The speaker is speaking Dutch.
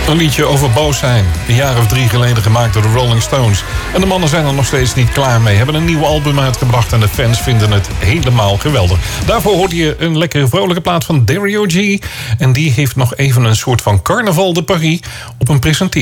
Een liedje over boos zijn. Een jaar of 3 geleden gemaakt door de Rolling Stones. En de mannen zijn er nog steeds niet klaar mee. Hebben een nieuw album uitgebracht en de fans vinden het helemaal geweldig. Daarvoor hoorde je een lekkere vrolijke plaat van Dario G. En die heeft nog even een soort van Carnaval de Paris op een presentatie.